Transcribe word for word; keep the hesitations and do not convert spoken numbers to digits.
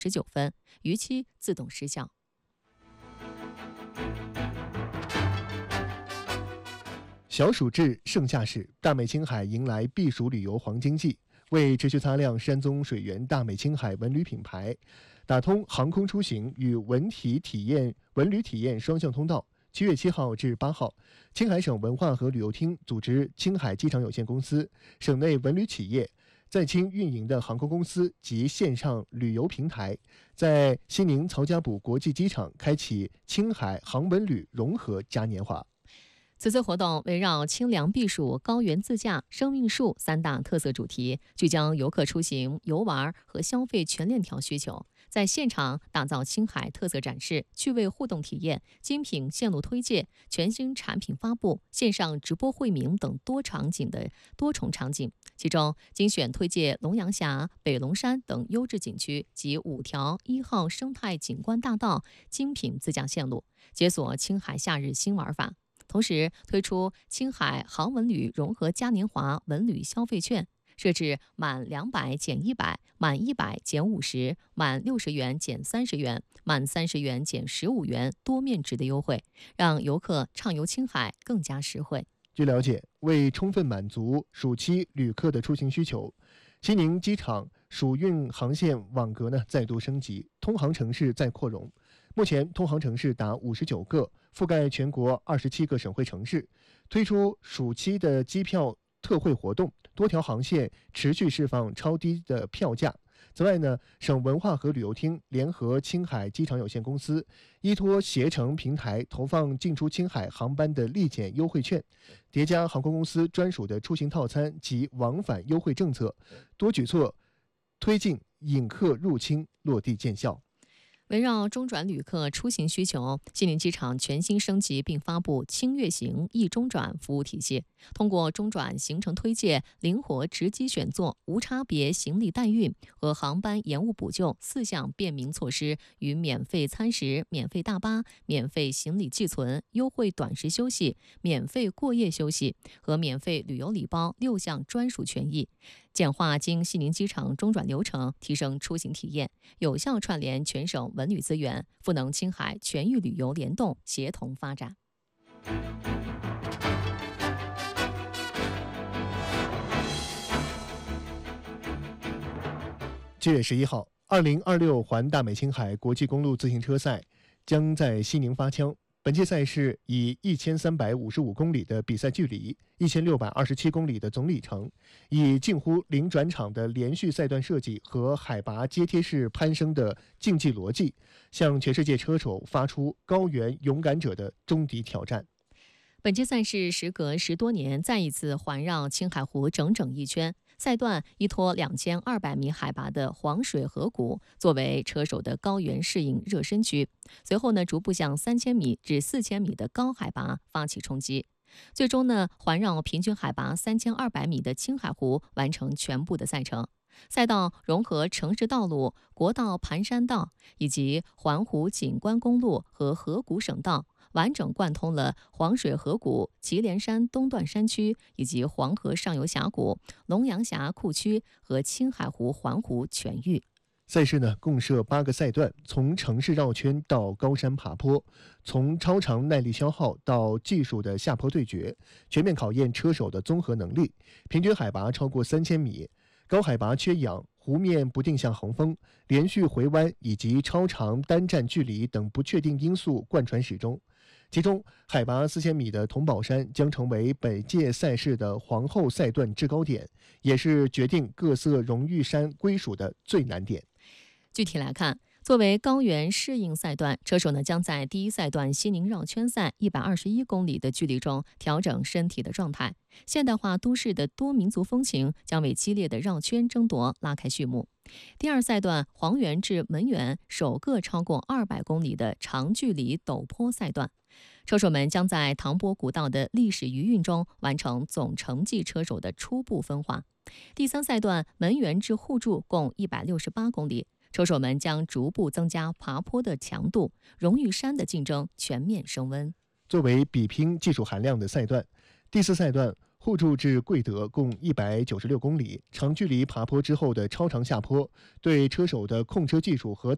十九分，逾期自动失效。 小暑至，盛夏时，大美青海迎来避暑旅游黄金季。为持续擦亮山宗水源大美青海文旅品牌，打通航空出行与文体体验、文旅体验双向通道。七月七号至八号，青海省文化和旅游厅组织青海机场有限公司、省内文旅企业、在青运营的航空公司及线上旅游平台，在西宁曹家堡国际机场开启青海航文旅融合嘉年华。 此次活动围绕清凉避暑、高原自驾、生命树三大特色主题，聚焦游客出行、游玩和消费全链条需求，在现场打造青海特色展示、趣味互动体验、精品线路推介、全新产品发布、线上直播惠民等多场景的多重场景。其中，精选推介龙阳峡、北龙山等优质景区及五条一号生态景观大道精品自驾线路，解锁青海夏日新玩法。同时推出青海航文旅融合嘉年华文旅消费券，设置满两百减一百、满一百减五十、满六十元减三十元、满三十元减十五元多面值的优惠，让游客畅游青海更加实惠。 据了解，为充分满足暑期旅客的出行需求，西宁机场暑运航线网格呢再度升级，通航城市再扩容。目前通航城市达五十九个，覆盖全国二十七个省会城市，推出暑期的机票特惠活动，多条航线持续释放超低的票价。此外呢，省文化和旅游厅联合青海机场有限公司，依托携程平台投放进出青海航班的立减优惠券，叠加航空公司专属的出行套餐及往返优惠政策，多举措推进引客入青落地见效。 围绕中转旅客出行需求，西宁机场全新升级并发布轻越行易中转服务体系，通过中转行程推介、灵活值机选座、无差别行李代运和航班延误补救四项便民措施，与免费餐食、免费大巴、免费行李寄存、优惠短时休息、免费过夜休息和免费旅游礼包六项专属权益，简化经西宁机场中转流程，提升出行体验，有效串联全省文旅资源，赋能青海全域旅游联动协同发展。 七月十一号，二零二六环大美青海国际公路自行车赛将在西宁发枪。本届赛事以一千三百五十五公里的比赛距离、一千六百二十七公里的总里程，以近乎零转场的连续赛段设计和海拔阶梯式攀升的竞技逻辑，向全世界车手发出高原勇敢者的终极挑战。 本届赛事时隔十多年再一次环绕青海湖整整一圈，赛段依托两千二百米海拔的黄水河谷作为车手的高原适应热身区，随后呢逐步向三千米至四千米的高海拔发起冲击，最终呢环绕平均海拔三千二百米的青海湖完成全部的赛程。赛道融合城市道路、国道盘山道以及环湖景观公路和河谷省道，完整贯通了黄水河谷、祁连山东段山区以及黄河上游峡谷、龙阳峡库区和青海湖环湖全域。 赛事呢共设八个赛段，从城市绕圈到高山爬坡，从超长耐力消耗到技术的下坡对决，全面考验车手的综合能力。平均海拔超过三千米，高海拔缺氧、湖面不定向横风、连续回弯以及超长单站距离等不确定因素贯穿始终。其中，海拔四千米的桐宝山将成为本届赛事的皇后赛段制高点，也是决定各色荣誉山归属的最难点。 具体来看，作为高原适应赛段，车手呢将在第一赛段西宁绕圈赛一百二十一公里的距离中调整身体的状态。现代化都市的多民族风情将为激烈的绕圈争夺拉开序幕。第二赛段黄原至门源首个超过二百公里的长距离陡坡赛段，车手们将在唐波古道的历史余韵中完成总成绩车手的初步分化。第三赛段门源至互助共一百六十八公里，车手们将逐步增加爬坡的强度，荣誉山的竞争全面升温。 作为比拼技术含量的赛段，第四赛段互助至贵德共一百九十六公里，长距离爬坡之后的超长下坡，对车手的控车技术和